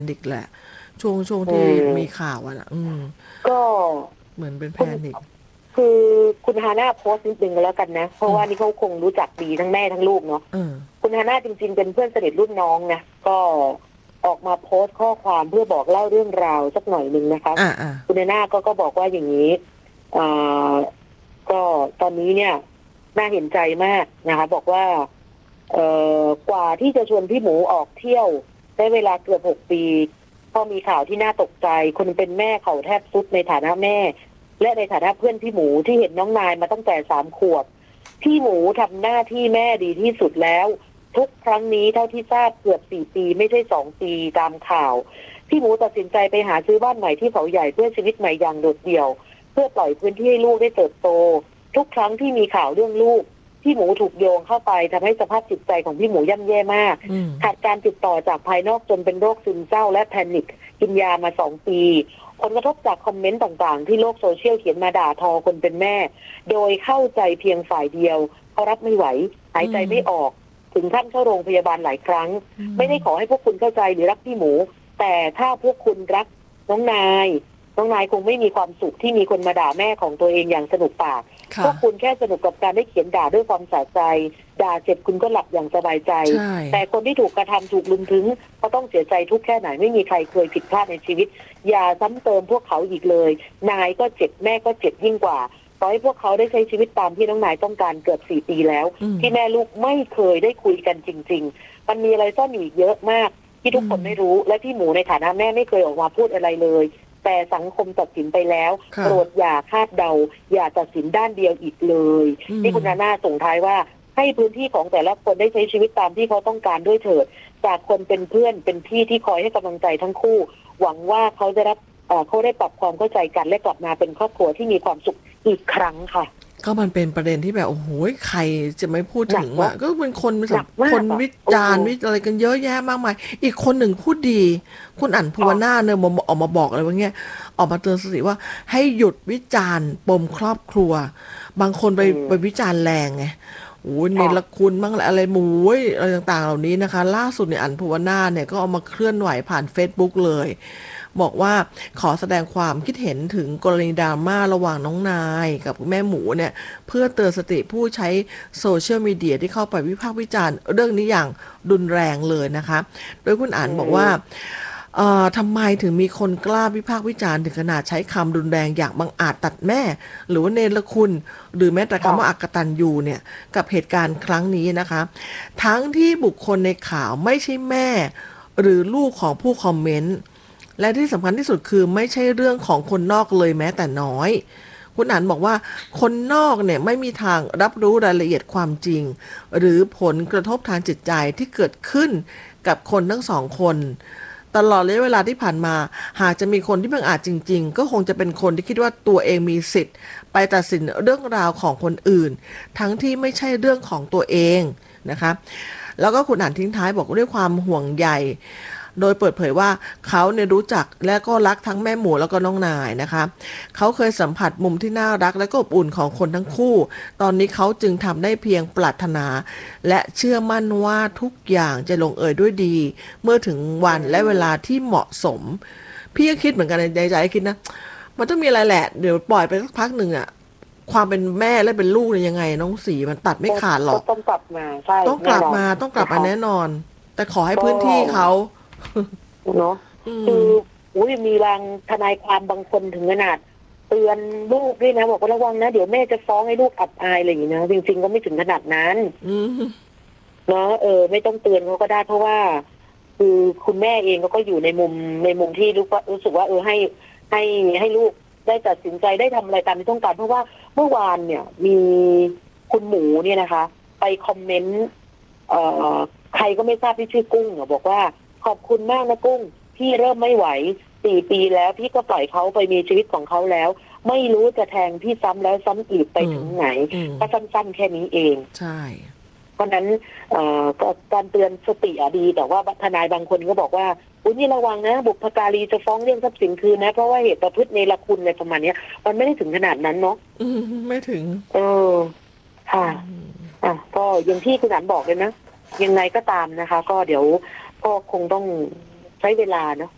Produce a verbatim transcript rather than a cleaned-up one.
นิคแหละ ช่วง ช่วงอืที่มีมข่าวอะน่ะ อืมก็เหมือนเป็นคุณ panic คือคุณฮาน่าโพสต์นิดหนึ่งก็แล้วกันนะ เพราอืะว่ามนี่เขาคงรู้จักดีทั้งแม่ทั้งลูกเนาะเออคุณฮาน่าจริง ๆ เป็นเพื่อนสนิทรุ่นน้องนะ ก็ออกมาโพสต์ข้อความเพื่อบอกเล่าเรื่องราวสักหน่อยหนึ่งนะคะอา ๆคุณฮาน่าก็ ก็บอกว่าอย่างงี้ อ่า ก็ตอนนี้เนี่ยน่าเห็นใจมากนะคะ บอกว่า เอ่อ กว่าที่จะชวนพี่หมูออกเที่ยวใช้เวลาเกือบ หก ปีก็มีข่าวที่น่าตกใจ คนเป็นแม่เขาแทบทรุดในฐานะแม่ และในฐานะเพื่อนพี่หมูที่เห็นน้องนายมาตั้งแต่ สาม ขวบ พี่หมูทำหน้าที่แม่ดีที่สุดแล้ว ทุกครั้งนี้เท่าที่ทราบเกือบ สี่ ปีไม่ใช่ สอง ปีตามข่าว พี่หมูตัดสินใจไปหาซื้อบ้านใหม่ที่เขาใหญ่เพื่อชีวิตใหม่อย่างโดดเดี่ยว เพื่อปล่อยพื้นที่ให้ลูกได้เติบโต ทุกครั้งที่มีข่าวเรื่องลูก พี่หมูถูกโยงเข้าไปทำให้สภาพจิตใจของพี่หมูย่ำแย่มากอืมขาดการติดต่อจากภายนอกจนเป็นโรคซึมเศร้าและ panic กินยามา สอง ปี ผลกระทบจากคอมเมนต์ต่างๆที่โลกโซเชียลเขียนมาด่าทอคนเป็นแม่ โดยเข้าใจเพียงฝ่ายเดียวเขารับไม่ไหว หายใจไม่ออก ถึงขั้นเข้าโรงพยาบาลหลายครั้ง ไม่ได้ขอให้พวกคุณเข้าใจหรือรักพี่หมู แต่ถ้าพวกคุณรักน้องนาย น้องนายคงไม่มีความสุขที่มีคนมาด่าแม่ของตัวเองอย่างสนุกปากค่พวะกคุณแค่สนุกกับการได้เขียนด่าด้วยความสะใจ ด่าเสร็จคุณก็หลับอย่างสบายใจใช่แต่คนที่ถูกกระทำถูกรุมถึงก็ต้องเสียใจทุกข์แค่ไหน ไม่มีใครเคยผิดพลาดในชีวิต อย่าซ้ำเติมพวกเขาอีกเลย นายก็เจ็บแม่ก็เจ็บยิ่งกว่าต่อให้พวกเขาได้ใช้ชีวิตตามที่น้องนายต้องการเกือบ สี่ ปีแล้วอืมที่แม่ลูกไม่เคยได้คุยกันจริง ๆ มันมีอะไรซ่อนอยู่อีกเยอะมาก ที่ทุกคนไม่รู้ และพี่หมูในฐานะแม่ไม่เคยออกมาพูดอะไรเลย แต่สังคมตัดสินไปแล้วค่ะโปรดอย่าคาดเดา อย่าตัดสินด้านเดียวอีกเลยอืมที่คุณฮาน่าส่งท้ายว่า ให้พื้นที่ของแต่ละคนได้ใช้ชีวิตตามที่เขาต้องการด้วยเถิด จากคนเป็นเพื่อนเป็นพี่ที่คอยให้กำลังใจทั้งคู่ หวังว่าเขาจะรับ เอ่อ เขาได้ปรับความเข้าใจกันและกลับมาเป็นครอบครัวที่มีความสุขอีกครั้งค่ะก็มันเป็นประเด็นที่แบบ โอ้โฮ ใครจะไม่พูดถหนึักงเนอาะะ ก็เป็นคนหนักมาคนกอะวิเอจารณ์อวิอะไรกันเยอะแยะมากมาย อีกคนหนึ่งพูดดี คุณอั่น ภูค่วะนาถเนี่ย มา ออกมาบอกอะไรว่าเงี้ย ออกมาเตือนสติว่า ให้หยุดวิจารณ์ปมครอบครัว บางคนไปอืไปมวิจารณ์แรงไง โอ้โฮ เนค่ระคุณบ้าง อะไร โอ้โฮ อะไรต่าง ๆ เหล่านี้นะคะ ล่าสุดเนี่ย อั่น ภูวนาถเนี่ย ก็เอามาเคลื่อนไหวผ่านเฟซบุ๊กเลย บอกว่าขอแสดงความคิดเห็นถึงกรณี drama ระหว่างน้องนายกับแม่หมูเนี่ย เพื่อเตือนสติผู้ใช้ Social Media ที่เข้าไปวิพากษ์วิจารณ์เรื่องนี้อย่างรุนแรงเลยนะคะ โดยคุณอั๋อืนบอกว่ามเอ่อ ทำไมถึงมีคนกล้าวิพากษ์วิจารณ์ถึงขนาดใช้คำรุนแรงอย่างบังอาจตัดแม่ หรือว่าเนรคุณ หรือแม้แต่คค่ำว่าะอกตัญญูเนี่ย กับเหตุการณ์ครั้งนี้นะคะ ทั้งที่บุคคลในข่าวไม่ใช่แม่ หรือลูกของผู้คอมเมนต์ และที่สำคัญที่สุดคือไม่ใช่เรื่องของคนนอกเลยแม้แต่น้อย คุณอั๋นบอกว่า คนนอกเนี่ยไม่มีทางรับรู้รายละเอียดความจริง หรือผลกระทบทางจิตใจที่เกิดขึ้นกับคนทั้ง สอง คน ตลอดระยะเวลาที่ผ่านมา หากจะมีคนที่บังอาจจริง ๆ ก็คงจะเป็นคนที่คิดว่าตัวเองมีสิทธิ์ไปตัดสินเรื่องราวของคนอื่น ทั้งที่ไม่ใช่เรื่องของตัวเองนะคะ แล้วก็คุณอั๋นทิ้งท้ายบอกด้วยความห่วงใย โดยเปิดเผยว่า เขาเนี่ยรู้จักและก็รักทั้งแม่หมูแล้วก็น้องนายนะคะ เขาเคยสัมผัสมุมที่น่ารักและก็อบอุ่นของคนทั้งคู่ ตอนนี้เขาจึงทำได้เพียงปรารถนา และเชื่อมั่นว่าทุกอย่างจะลงเอยด้วยดี เมื่อถึงวันและเวลาที่เหมาะสม พี่ก็คิดเหมือนกันในใจคิดนะ มันต้องมีอะไรแหละ เดี๋ยวปล่อยไปสักพักหนึ่งอะ ความเป็นแม่และเป็นลูกเนี่ยยังไงน้องศรีมันตัดไม่ก็ กขาดหร็อกต้องกลับมา ใช่ต้องแกลับน่นอนมา ต้องกลันบะคมาะแน่นอน แต่ขอให้ก็พื้นที่เขาเนาะอืคือมอุ๊ย มีบางทนายความบางคนถึงขนาดเตือนลูกด้วยนะ บอกว่าระวังนะ เดี๋ยวแม่จะฟ้องให้ลูกอับอาย อะไรอย่างงี้นะ จริง ๆ ก็ไม่ถึงขนาดนั้นอืมเนาะ เออ ไม่ต้องเตือนเขาก็ได้ เพราะว่า คือคุณแม่เองเขาก็อยู่ในมุม ในมุมที่รู้ว่า รู้สึกว่า เออ ให้ ให้ ให้ลูกได้ตัดสินใจ ได้ทำอะไรตามที่ต้องการ เพราะว่าเมื่อวานเนี่ยมีคุณหมูเนี่ยนะคะ ไปคอมเมนต์ เอ่อ ใครก็ไม่ทราบที่ชื่อกุ้งอะ บอกว่า "ขอบคุณมากนะกุ้ง พี่เริ่มไม่ไหว สี่ ปีแล้ว พี่ก็ปล่อยเขาไปมีชีวิตของเขาแล้ว ไม่รู้จะแทงพี่ซ้ำแล้วซ้ำอีกไปอืมถึงไหน" อืมก็สั้น ๆ แค่นี้เองใช่เพราะนั้น เอ่อ ก็การเตือนสติอะดี แต่ว่าทนายบางคนก็บอกว่า "อุ๊ย นี่ระวังนะ บุพการีจะฟ้องเรียกทรัพย์สินคืนนะ เพราะว่าเหตุประพฤติเนรคุณ" อะไรประมาณเนี้ย มันไม่ได้ถึงขนาดนั้นเนาะอืม ไม่ถึงเออ ค่ะอืมอะ ก็อย่างที่คุณอั๋นบอกเลยนะ ยังไงก็ตามนะคะ ก็เดี๋ยวก็คงต้องใช้เวลาเนาะ